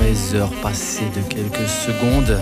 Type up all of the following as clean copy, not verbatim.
13h passées de quelques secondes.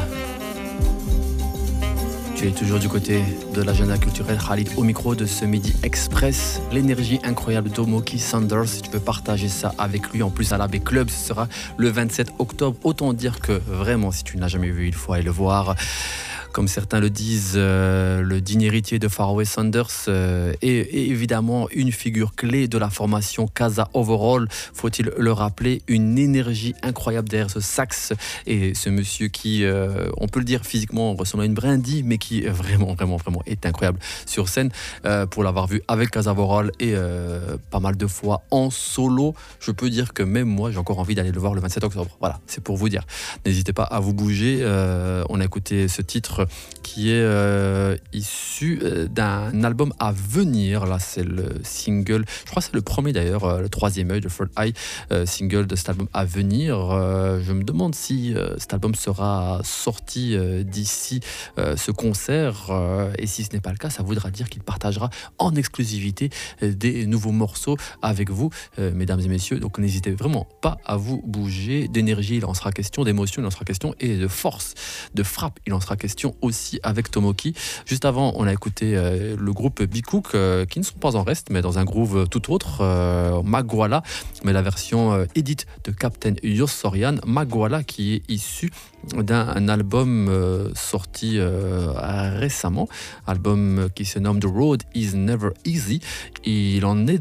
Tu es toujours du côté de l'agenda culturel. Khalid au micro de ce Midi Express. L'énergie incroyable d'Omoki Sanders. Si tu peux partager ça avec lui, en plus à l'Abbey Club, ce sera le 27 octobre. Autant dire que vraiment, si tu ne l'as jamais vu, il faut aller le voir. Comme certains le disent, le digne héritier de Pharoah Sanders est évidemment une figure clé de la formation Casa Overall. Faut-il le rappeler, une énergie incroyable derrière ce sax et ce monsieur qui, on peut le dire physiquement, ressemble à une brindille, mais qui vraiment est incroyable sur scène. Pour l'avoir vu avec Casa Overall et pas mal de fois en solo, je peux dire que même moi, j'ai encore envie d'aller le voir le 27 octobre. Voilà, c'est pour vous dire. N'hésitez pas à vous bouger. On a écouté ce titre qui est issu d'un album à venir. Là, c'est le single, je crois que c'est le premier d'ailleurs, le troisième œil, le Third Eye, single de cet album à venir. Je me demande si cet album sera sorti d'ici ce concert, et si ce n'est pas le cas, ça voudra dire qu'il partagera en exclusivité des nouveaux morceaux avec vous, mesdames et messieurs. Donc n'hésitez vraiment pas à vous bouger. D'énergie, il en sera question, d'émotion, il en sera question, et de force, de frappe, il en sera question aussi avec Tomoki. Juste avant, on a écouté le groupe Bikook, qui ne sont pas en reste, mais dans un groove tout autre, Magwala, mais la version édite de Captain Yossorian, Magwala, qui est issu d'un album sorti récemment, album qui se nomme The Road Is Never Easy. Et il en est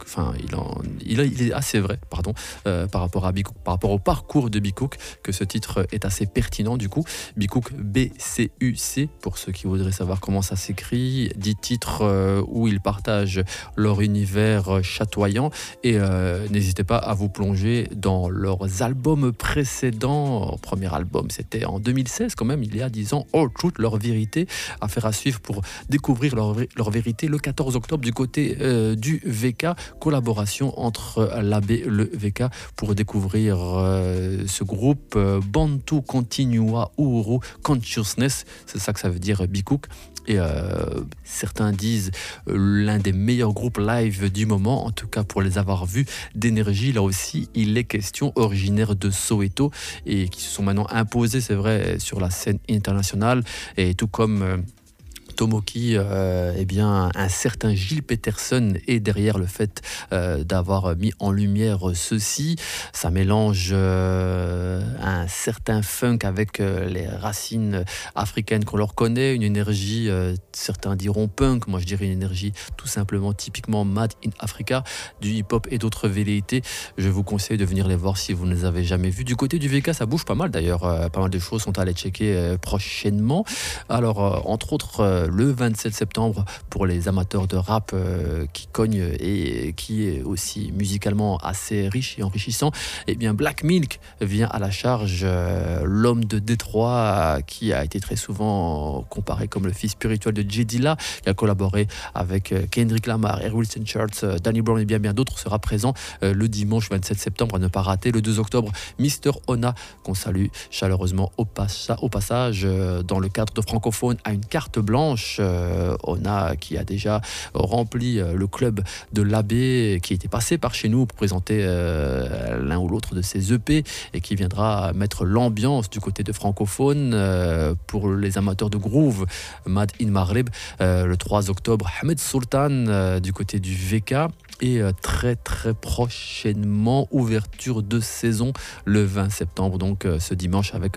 il est assez vrai, par rapport à Bikook, par rapport au parcours de Bikook, que ce titre est assez pertinent. Du coup, Bikook, BCUC, pour ceux qui voudraient savoir comment ça s'écrit, 10 titres où ils partagent leur univers chatoyant, et n'hésitez pas à vous plonger dans leurs albums précédents. Premier album, c'était en 2016 quand même, il y a 10 ans, All Truth, leur vérité, affaire à suivre pour découvrir leur vérité le 14 octobre du côté du VK, collaboration entre l'Abbey et le VK pour découvrir ce groupe Bantu Continua Uru Consciousness, c'est ça que ça veut dire Bikook. Et certains disent l'un des meilleurs groupes live du moment, en tout cas pour les avoir vus. D'énergie, là aussi, il est question, originaire de Soweto, et qui se sont maintenant imposés, c'est vrai, sur la scène internationale, et tout comme Tomoki, un certain Gilles Peterson est derrière le fait d'avoir mis en lumière ceci. Ça mélange un certain funk avec les racines africaines qu'on leur connaît, une énergie, certains diront punk, moi je dirais une énergie tout simplement typiquement Made in Africa, du hip-hop et d'autres velléités. Je vous conseille de venir les voir si vous ne les avez jamais vus. Du côté du VK, ça bouge pas mal d'ailleurs, pas mal de choses sont à aller checker prochainement. Alors, entre autres, le 27 septembre, pour les amateurs de rap qui cognent et qui est aussi musicalement assez riche et enrichissant, eh bien Black Milk vient à la charge, l'homme de Détroit qui a été très souvent comparé comme le fils spirituel de Jay Dilla, qui a collaboré avec Kendrick Lamar, Air Wilson Church, Danny Brown et bien d'autres, sera présent le dimanche 27 septembre, à ne pas rater. Le 2 octobre, Mr. Ona, qu'on salue chaleureusement au passage, dans le cadre de Francophone, à une carte blanche. Ona qui a déjà rempli le club de l'Abbey, qui était passé par chez nous pour présenter l'un ou l'autre de ses EP, et qui viendra mettre l'ambiance du côté de Francophone pour les amateurs de groove, Made in Maghreb, le 3 octobre, Ahmed Sultan du côté du VK. Et très prochainement, ouverture de saison le 20 septembre, donc ce dimanche, avec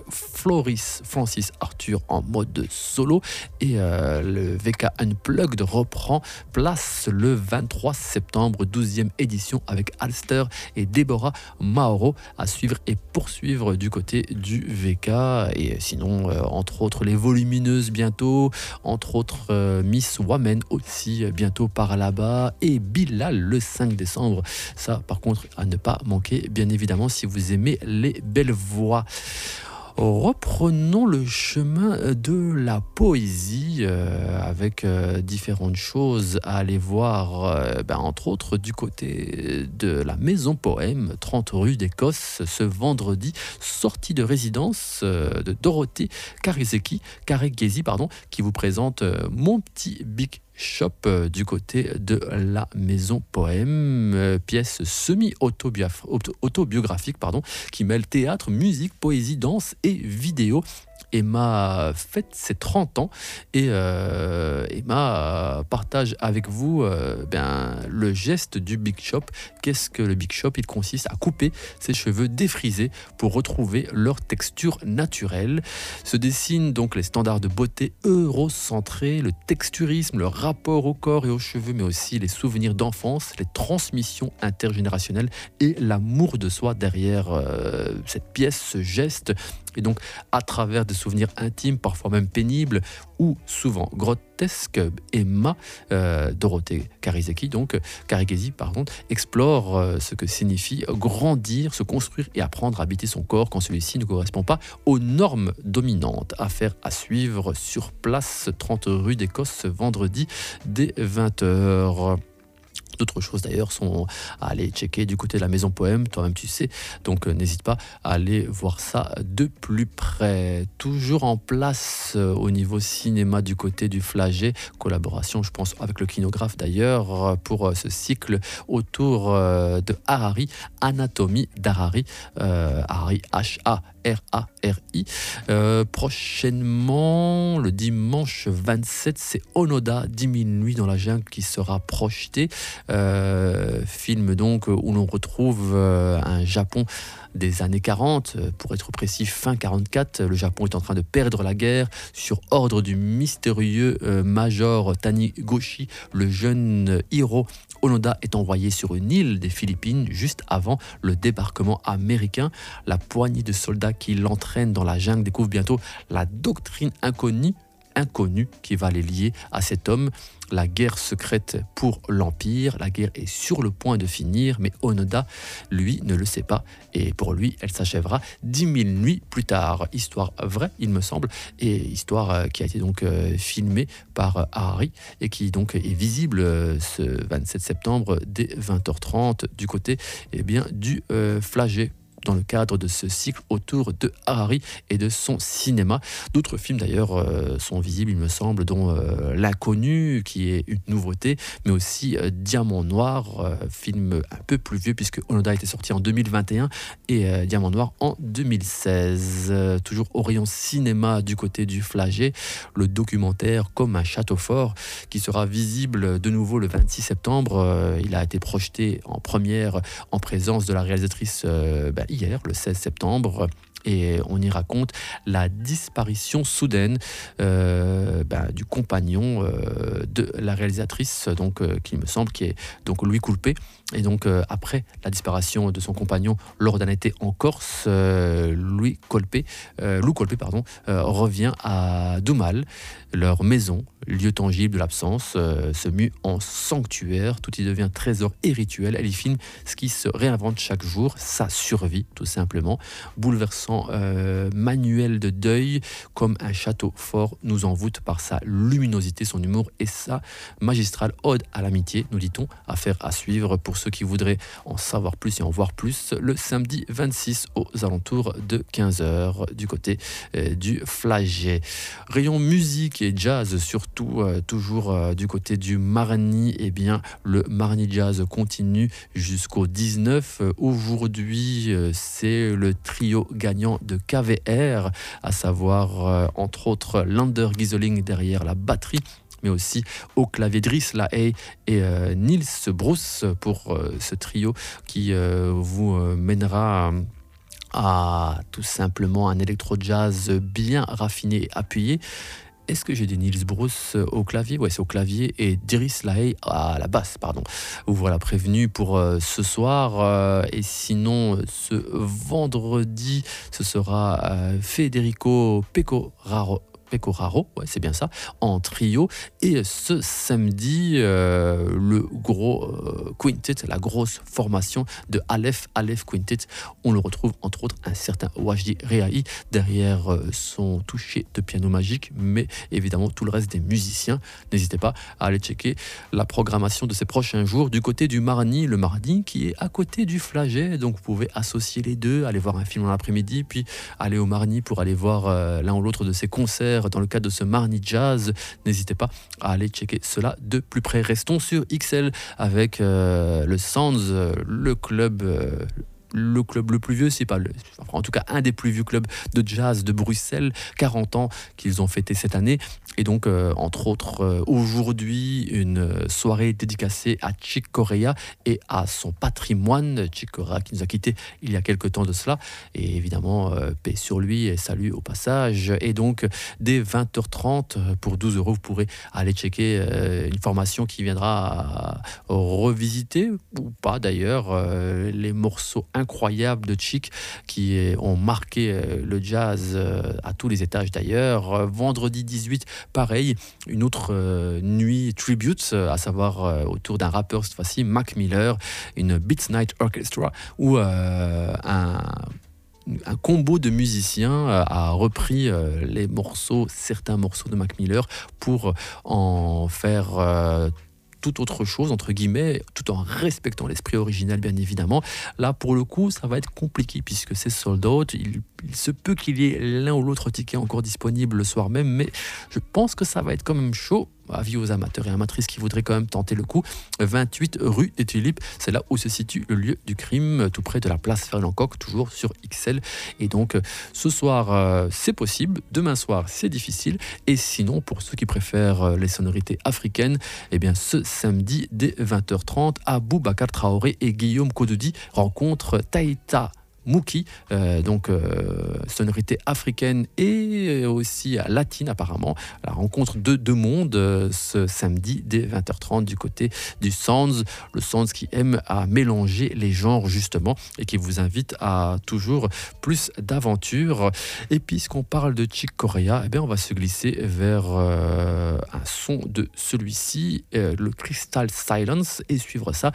Francis Arthur en mode solo, et le VK Unplugged reprend place le 23 septembre, 12e édition, avec Alster et Deborah Mauro à suivre et poursuivre du côté du VK. Et sinon, entre autres, les Volumineuses bientôt, entre autres Miss Wamen aussi bientôt par là-bas, et Bilal le 5 décembre. Ça, par contre, à ne pas manquer, bien évidemment, si vous aimez les belles voix. Reprenons le chemin de la poésie avec différentes choses à aller voir, entre autres du côté de la Maison Poème, 30 rue d'Écosse, ce vendredi, sortie de résidence de Dorothée Karegesi, qui vous présente Mon petit Big Shop du côté de la Maison Poème, pièce semi-autobiographique qui mêle théâtre, musique, poésie, danse et vidéo. Emma fête ses 30 ans et Emma partage avec vous le geste du Big Shop. Qu'est-ce que le Big Shop? Il consiste à couper ses cheveux défrisés pour retrouver leur texture naturelle. Se dessinent donc les standards de beauté eurocentrés, le texturisme, le rapport au corps et aux cheveux, mais aussi les souvenirs d'enfance, les transmissions intergénérationnelles et l'amour de soi derrière cette pièce, ce geste. Et donc, à travers des souvenirs intimes, parfois même pénibles, ou souvent grotesques, Emma, Dorothée Karigesi, explore ce que signifie grandir, se construire et apprendre à habiter son corps quand celui-ci ne correspond pas aux normes dominantes. Affaire à suivre sur place, 30 rue d'Écosse, vendredi dès 20h. D'autres choses d'ailleurs sont à aller checker du côté de la Maison Poème, toi-même tu sais, donc n'hésite pas à aller voir ça de plus près. Toujours en place au niveau cinéma du côté du Flagey, collaboration je pense avec le kinographe d'ailleurs pour ce cycle autour de Harari, Anatomie d'Harari, Harari H-A-R-A-R-I. Prochainement, le dimanche 27, c'est Onoda, 10 000 nuits dans la jungle qui sera projeté. Film donc où l'on retrouve un Japon des années 40, pour être précis fin 44. Le Japon est en train de perdre la guerre sur ordre du mystérieux major Taniguchi. Le jeune Hiro Onoda est envoyé sur une île des Philippines juste avant le débarquement américain. La poignée de soldats qui l'entraînent dans la jungle découvre bientôt la doctrine inconnue qui va les lier à cet homme. La guerre secrète pour l'Empire, la guerre est sur le point de finir, mais Onoda, lui, ne le sait pas. Et pour lui, elle s'achèvera 10 000 nuits plus tard. Histoire vraie, il me semble, et histoire qui a été donc filmée par Harari et qui donc est visible ce 27 septembre dès 20h30 du côté du Flagey, dans le cadre de ce cycle autour de Harari et de son cinéma. D'autres films d'ailleurs sont visibles, il me semble, dont L'Inconnu, qui est une nouveauté, mais aussi Diamant Noir, film un peu plus vieux puisque Onoda était sorti en 2021 et Diamant Noir en 2016. Toujours au rayon cinéma du côté du Flagey, le documentaire Comme un château fort, qui sera visible de nouveau le 26 septembre. Il a été projeté en première en présence de la réalisatrice hier, le 16 septembre, et on y raconte la disparition soudaine du compagnon de la réalisatrice, qui me semble qui est donc Louis Coulpé. Et donc après la disparition de son compagnon lors d'un été en Corse, Lou Colpé revient à Doumal. Leur maison, lieu tangible de l'absence, se mue en sanctuaire. Tout y devient trésor et rituel. Elle y filme ce qui se réinvente chaque jour, sa survie tout simplement. Bouleversant manuel de deuil, comme un château fort nous envoûte par sa luminosité, son humour et sa magistrale ode à l'amitié, nous dit-on. Affaire à suivre pour ceux qui voudraient en savoir plus et en voir plus, le samedi 26 aux alentours de 15h du côté du Flagey. Rayon musique et jazz surtout, toujours du côté du Marni. Le Marni Jazz continue jusqu'au 19. Aujourd'hui, c'est le trio gagnant de KVR, à savoir entre autres Lander Gieseling derrière la batterie, mais aussi au clavier Driss Lahey et Niels Bruce pour ce trio qui vous mènera à tout simplement un électro-jazz bien raffiné et appuyé. Est-ce que j'ai dit Niels Bruce au clavier? Ouais, c'est au clavier, et Driss Lahey à la basse, pardon. Vous voilà prévenu pour ce soir. Et sinon, ce vendredi, ce sera Federico Pecoraro, ouais, c'est bien ça, en trio. Et ce samedi, le gros quintet, la grosse formation de Aleph Quintet. On le retrouve entre autres un certain Wajdi Rehaï derrière son toucher de piano magique, mais évidemment tout le reste des musiciens. N'hésitez pas à aller checker la programmation de ces prochains jours du côté du Marni, le Marni qui est à côté du Flagey, donc vous pouvez associer les deux, aller voir un film dans l'après-midi, puis aller au Marni pour aller voir l'un ou l'autre de ces concerts concert dans le cadre de ce Marni Jazz. N'hésitez pas à aller checker cela de plus près. Restons sur XL avec le Sounds, le club le plus vieux, c'est pas le, enfin, en tout cas un des plus vieux clubs de jazz de Bruxelles, 40 ans qu'ils ont fêté cette année. Et donc, entre autres, aujourd'hui, une soirée dédicacée à Chick Corea et à son patrimoine. Chick Corea qui nous a quittés il y a quelques temps de cela. Et évidemment, paix sur lui et salut au passage. Et donc, dès 20h30, pour 12 €, vous pourrez aller checker une formation qui viendra revisiter, ou pas d'ailleurs, les morceaux incroyables de Chick qui ont marqué le jazz à tous les étages d'ailleurs. Vendredi 18, pareil, une autre nuit tribute, à savoir autour d'un rappeur cette fois-ci, Mac Miller, une Beats Night Orchestra, où un combo de musiciens a repris certains morceaux de Mac Miller pour en faire tout autre chose, entre guillemets, tout en respectant l'esprit original, bien évidemment. Là, pour le coup, ça va être compliqué, puisque c'est sold out. Il se peut qu'il y ait l'un ou l'autre ticket encore disponible le soir même, mais je pense que ça va être quand même chaud. Avis aux amateurs et amatrices qui voudraient quand même tenter le coup. 28 rue des Tulipes, c'est là où se situe le lieu du crime, tout près de la place Ferdinand-Coq, toujours sur XL. Et donc, ce soir, c'est possible. Demain soir, c'est difficile. Et sinon, pour ceux qui préfèrent les sonorités africaines, eh bien, ce samedi, dès 20h30, Aboubacar Traoré et Guillaume Kodoudi rencontrent Taïta Mouki, sonorité africaine et aussi latine apparemment. La rencontre de deux mondes ce samedi dès 20h30 du côté du Sounds. Le Sounds qui aime à mélanger les genres justement et qui vous invite à toujours plus d'aventures. Et puisqu'on parle de Chick Corea, eh bien on va se glisser vers un son de celui-ci, le Crystal Silence, et suivre ça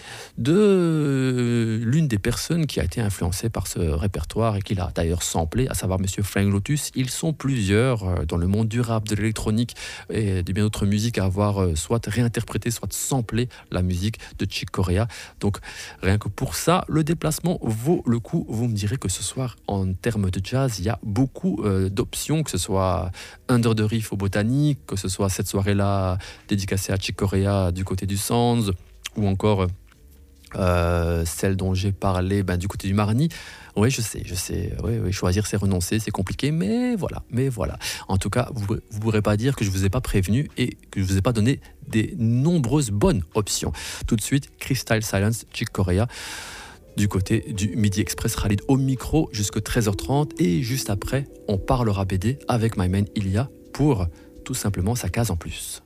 de l'une des personnes qui a été influencée par ce répertoire et qui l'a d'ailleurs samplé, à savoir Monsieur Frank Lotus. Ils sont plusieurs dans le monde du rap, de l'électronique et de bien d'autres musiques à avoir soit réinterprété, soit samplé la musique de Chick Corea. Donc rien que pour ça, le déplacement vaut le coup. Vous me direz que ce soir, en termes de jazz, il y a beaucoup d'options, que ce soit Under the Reef au Botanique, que ce soit cette soirée-là dédicacée à Chick Corea du côté du Sounds, ou encore celle dont j'ai parlé du côté du Marni. Oui, je sais. Oui, choisir, c'est renoncer, c'est compliqué, mais voilà. En tout cas, vous ne pourrez pas dire que je ne vous ai pas prévenu et que je ne vous ai pas donné des nombreuses bonnes options. Tout de suite, Crystal Silence, Chick Corea, du côté du Midi Express. Khalid au micro jusqu'à 13h30, et juste après, on parlera BD avec my man Ilia pour tout simplement sa case en plus.